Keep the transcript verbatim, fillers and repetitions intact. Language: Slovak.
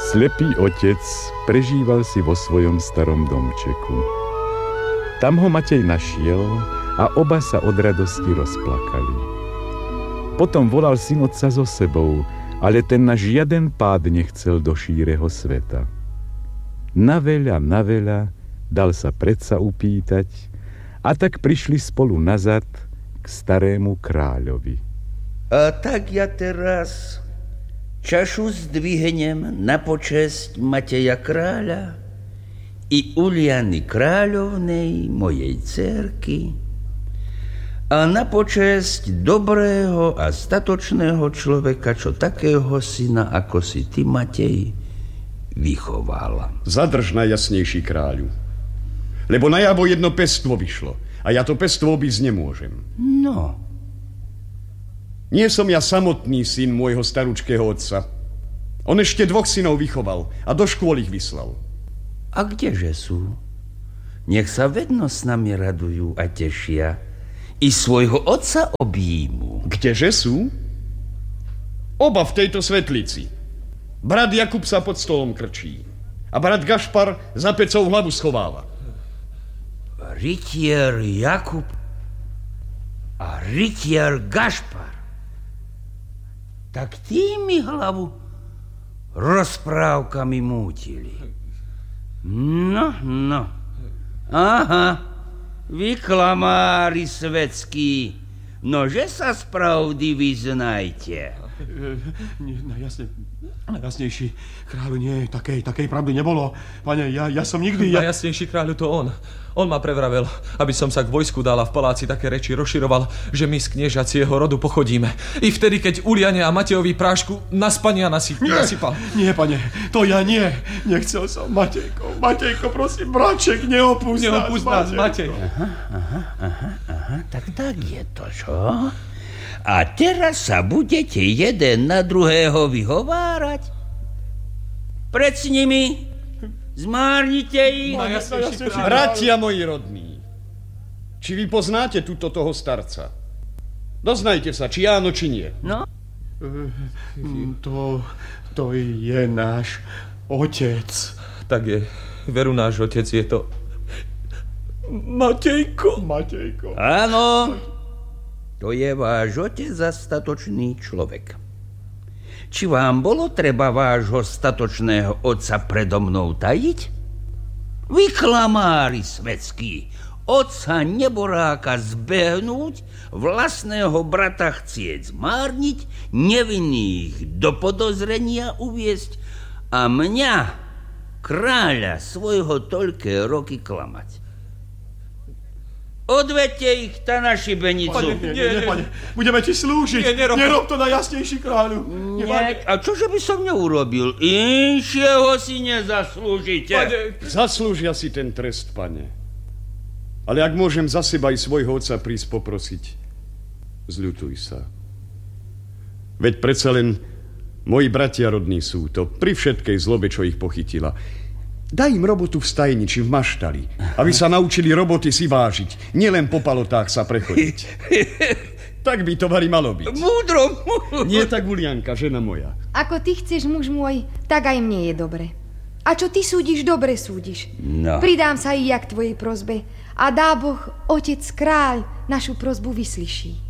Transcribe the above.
Slepý otec prežíval si vo svojom starom domčeku. Tam ho Matej našiel a oba sa od radosti rozplakali. Potom volal syn otca so sebou, ale ten na žiaden pád nechcel do šíreho sveta. Na veľa, na veľa dal sa predsa upýtať a tak prišli spolu nazad k starému kráľovi. A tak ja teraz čašu zdvihnem na počesť Mateja kráľa i Uliany kráľovnej, mojej dcérky, a na počesť dobrého a statočného človeka, čo takého syna, ako si ty, Matej, vychoval. Zadrž, najjasnejší kráľu, lebo najavo jedno pestvo vyšlo a ja to pestvo obísť nemôžem. No. Nie som ja samotný syn môjho staručkého otca. On ešte dvoch synov vychoval a do škôl ich vyslal. A kdeže sú? Nech sa vedno s nami radujú a tešia. I svojho otca objímu. Kdeže sú? Oba v tejto svetlici. Brat Jakub sa pod stolom krčí a brat Gašpar za pecou hlavu schováva. Rytier Jakub a rytier Gašpar. Tak tí mi hlavu rozprávkami mútili. No, no. Aha, vy klamári svetskí, nože sa z pravdy vyznajte. Najjasne, najjasnejší kráľu, nie, takej, takej pravdy nebolo. Pane, ja, ja som nikdy... Ja... Najjasnejší kráľu to on. On ma prevravel, aby som sa k vojsku dala v paláci také reči rozširoval, že my z kniežaci jeho rodu pochodíme. I vtedy, keď Uliane a Matejovi prášku na spania nasyp, nie, nasypal. Nie, pane, to ja nie. Nechcel som, Matejko, Matejko, prosím, braček, neopúsť nás, neopúsť nás, Matej. Aha, aha, aha, aha, tak tak je to, čo? A teraz sa budete jeden na druhého vyhovárať? Pred s nimi? Zmárnite ich? Bratia moji rodní, či vy poznáte túto toho starca? Doznajte sa, či áno, či nie. No? To, to je náš otec. Tak je, veru náš otec je to... Matejko. Matejko. Áno, to je váš otec a statočný človek. Či vám bolo treba vášho statočného otca predo mnou tajiť? Vy klamári svetskí, otca neboráka zbehnúť, vlastného brata chcieť zmárniť, nevinných do podozrenia uviesť a mňa, kráľa svojho, toľké roky klamať. Odvedte ich ta na šibenicu. Pane, nie, nie, nie, pane. Budeme ti slúžiť. Nie, nerob, nerob to, najjasnejší kráľu. Nie, a čože by som neurobil? Inšieho si nezaslúžite. Pane. Zaslúžia si ten trest, pane. Ale ak môžem za seba i svojho otca prísť poprosiť, zľutuj sa. Veď predsa len moji bratia rodní sú to, pri všetkej zlobe, čo ich pochytila. Daj im robotu v stajni či v maštali, aby sa naučili roboty si vážiť, nielen po palotách sa prechodiť. Tak by to vari malo byť. Múdro, múdro. Nie tak, Ulianka, žena moja. Ako ty chceš, muž môj, tak aj mne je dobre. A čo ty súdiš, dobre súdiš. No. Pridám sa i ja k tvojej prosbe a dá Boh, otec kráľ, našu prosbu vyslyší.